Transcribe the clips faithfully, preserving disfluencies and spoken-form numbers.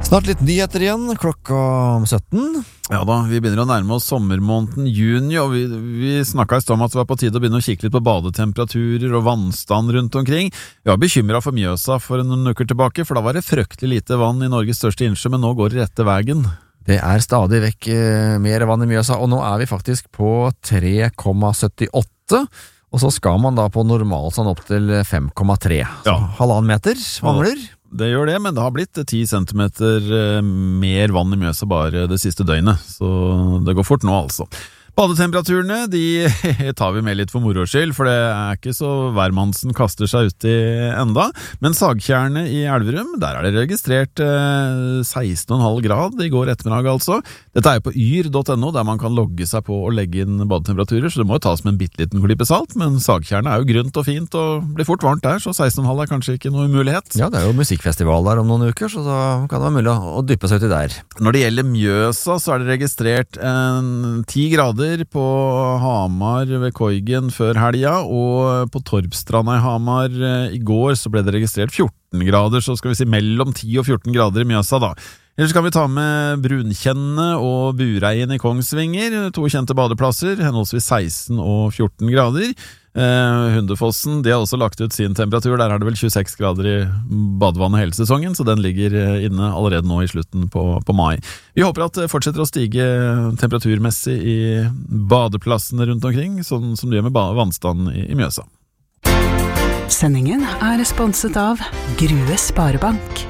Snart litt nyheter igjen, klokka sytten. Ja da, vi begynner å nærme oss sommermåneden juni, og vi, vi snakket i sted om at det var på tide å begynne å kikke litt på badetemperaturer og vannstand rundt omkring. Vi var bekymret for Mjøsa for noen uker tilbake, for da var det fryktelig lite vann i Norges største innsjø, men nå går det rette veien. Det er stadig vekk eh, mer vann i Mjøsa, og nå er vi faktisk på tre komma syttiåtte, og så skal man da på normalstand opp til fem komma tre. Så Ja. halvannen meter mangler. Det gjør det, men det har blitt ti centimeter mer vann i Mjøsa bare det siste døgnet, så det går fort nå altså. Badetemperaturene, de tar vi med litt for moro skyld, for det er ikke så hvermannsen kaster seg ut i enda. Men Sagtjernet i Elverum, der er det registrert eh, seksten komma fem grad i går ettermiddag altså. Dette er jo på yr punktum no, der man kan logge seg på og legge inn badetemperaturer, så det må jo tas med en bitteliten klype salt, men Sagtjernet er jo grunt og fint og blir fort varmt der, så seksten komma fem er kanskje ikke noe umulighet. Ja, det er jo musikkfestival der om noen uker, så da kan det være mulig å dyppe seg uti der. Når det gjelder Mjøsa, så er det registrert en ti grader på Hamar ved Koigen før helga, og på Torpstranda i Hamar i går så ble det registrert fjorten grader, så skal vi si mellom ti og fjorten grader i Mjøsa da. Ellers kan vi ta med Brunkjenne og Bureien i Kongsvinger, to kjente badeplasser, henholdsvis seksten og fjorten grader. Eh, Hundefossen, de har også lagt ut sin temperatur, der er det vel tjueseks grader i badevannet hele sesongen, så den ligger inne allerede nå i slutten på, på mai. Vi håper at det fortsetter å stige temperaturmessig i badeplassene rundt omkring, sånn som det gjør med vannstanden i, i Mjøsa. Sendingen er sponset av Grue Sparebank.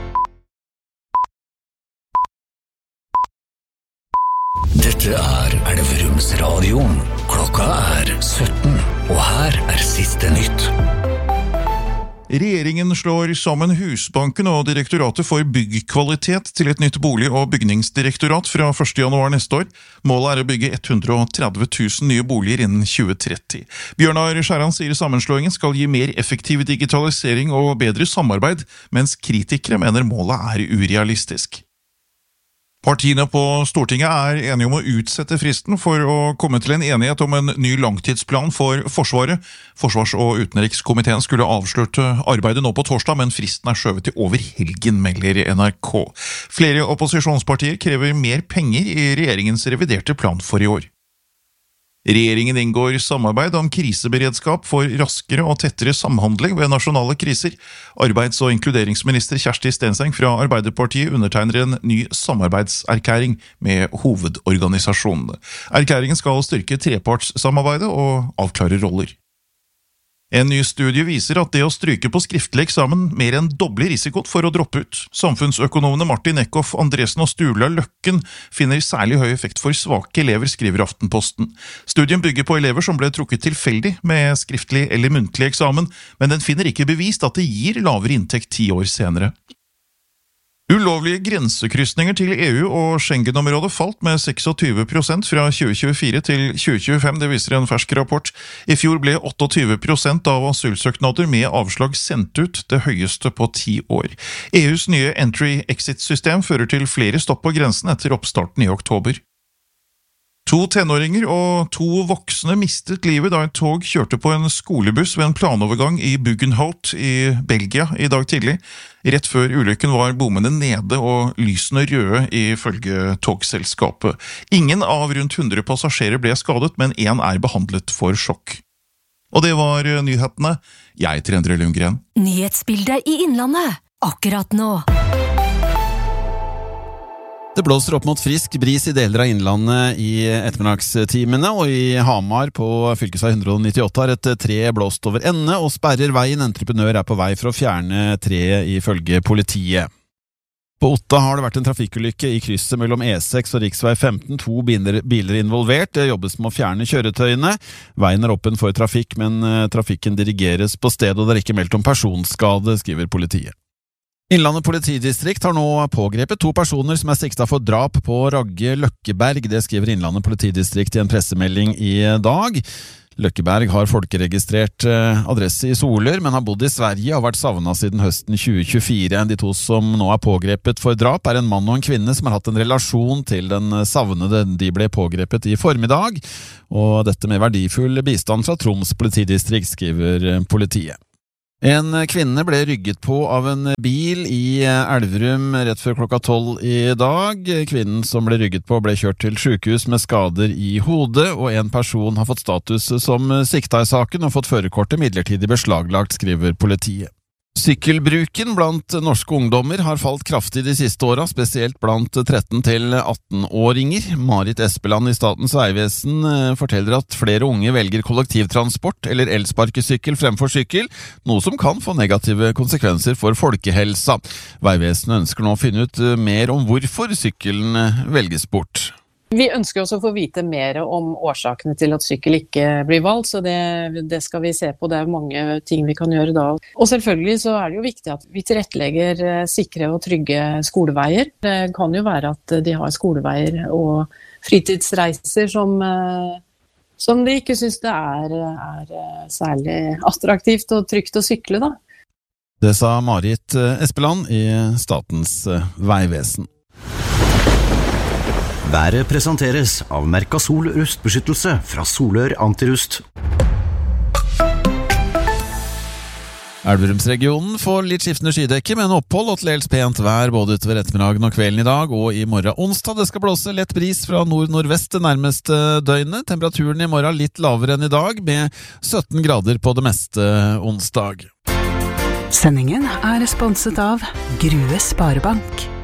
Dette er Elverumsradioen. Klokka er sytten, og her er siste nytt. Regjeringen slår sammen Husbanken og Direktoratet for byggkvalitet til et nytt bolig- og bygningsdirektorat fra første januar neste år. Målet er å bygge hundre og tretti tusen nye boliger innen tjue tretti. Bjørnar Skjæran sier sammenslåingen skal gi mer effektiv digitalisering og bedre samarbeid, mens kritikere mener målet er urealistisk. Partiene på Stortinget er enige om å utsette fristen for å komme til en enighet om en ny langtidsplan for Forsvaret. Forsvars- og utenrikskomiteen skulle avslutte arbeidet nå på torsdag, men fristen er skjøvet til over helgen, melder N R K. Flere opposisjonspartier krever mer penger i regjeringens reviderte plan for i år. Regjeringen inngår samarbeid om kriseberedskap for raskere og tettere samhandling ved nasjonale kriser. Arbeids- og inkluderingsminister Kjersti Stenseng fra Arbeiderpartiet undertegner en ny samarbeidserklæring med hovedorganisasjonene. Erklæringen skal styrke trepartssamarbeidet og avklare roller. En ny studie viser at det å stryke på skriftlig eksamen mer enn dobler risikoen for å droppe ut. Samfunnsøkonomene Martin Eckhoff, Andresen og Sturla Løkken finner særlig høy effekt for svake elever, skriver Aftenposten. Studien bygger på elever som ble trukket tilfeldig med skriftlig eller muntlig eksamen, men den finner ikke bevist at det gir lavere inntekt ti år senere. Ulovlige grensekryssninger til E U og Schengen-området falt med tjueseks prosent fra tjue tjuefire til tjue tjuefem, det viser en fersk rapport. I fjor ble tjueåtte prosent av asylsøknader med avslag sendt ut, det høyeste på ti år. E U's nye Entry-Exit-system fører til flere stopp på grensen etter oppstarten i oktober. To tenåringer og to voksne mistet livet da et tog kjørte på en skolebuss ved en planovergang i Buggenhout i Belgia i dag tidlig. Rett før ulykken var bommene nede og lysene røde ifølge togselskapet. Ingen av rundt hundre passasjerer ble skadet, men én er behandlet for sjokk. Og det var nyhetene. Jeg heter Endre Lundgren. Nyhetsbildet i Innlandet, akkurat nå. Det blåser opp mot frisk bris i deler av Innlandet i ettermiddagstimene, og i Hamar på fylkesvei ett nittiåtte har et tre blåst over ende og sperrer veien. Entreprenør er på vei for å fjerne treet ifølge politiet. På Otta har det vært en trafikkulykke i krysset mellom E seks og riksvei femten. To biler, biler involvert. Det jobbes med å fjerne kjøretøyene. Veien er åpen for trafikk, men trafikken dirigeres på stedet, og det er ikke meldt om personskade, skriver politiet. Innlandet politidistrikt har nå pågrepet to personer som er siktet for drap på Ragge Løkkeberg. Det skriver Innlandet politidistrikt i en pressemelding i dag. Løkkeberg har folkeregistrert adresse i Soler, men har bodd i Sverige og vært savnet siden høsten tjue tjuefire. De to som nå er pågrepet for drap er en mann og en kvinne som har hatt en relasjon til den savnede. De ble pågrepet i formiddag, og dette med verdifull bistand fra Troms politidistrikt, skriver politiet. En kvinne ble rygget på av en bil i Elverum rett før klokka tolv i dag. Kvinnen som ble rygget på ble kjørt til sykehus med skader i hodet, og en person har fått status som sikta i saken og fått førerkortet midlertidig beslaglagt, skriver politiet. Sykkelbruken blant norske ungdommer har falt kraftig de siste åra, spesielt blant tretten til atten-åringer. Marit Espeland i Statens vegvesen forteller at flere unge velger kollektivtransport eller elsparkesykkel fremfor sykkel, noe som kan få negative konsekvenser for folkehelsa. Vegvesenet ønsker nå å finne ut mer om hvorfor sykkelen velges bort. Vi ønsker også å få vite mer om årsakene til at sykkel ikke blir valgt, så det, det skal vi se på. Det er mange ting vi kan gjøre da. Og selvfølgelig så er det jo viktig at vi tilrettelegger sikre og trygge skoleveier. Det kan jo være at de har skoleveier og fritidsreiser som, som de ikke synes det er, er særlig attraktivt og trygt å sykle da. Det sa Marit Espeland i Statens vegvesen. Været presenteres av Mercasol rustbeskyttelse fra Solør Antirust. Elverumsregionen får litt skiftende skydekke, men opphold og til dels pent vær både utover ettermiddagen og kvelden i dag og i morgen onsdag. Det skal blåse lett bris fra nord-nordvest det nærmeste døgnet. Temperaturen i morgen litt lavere enn i dag, med sytten grader på det meste onsdag. Sendingen er sponset av Grue Sparebank.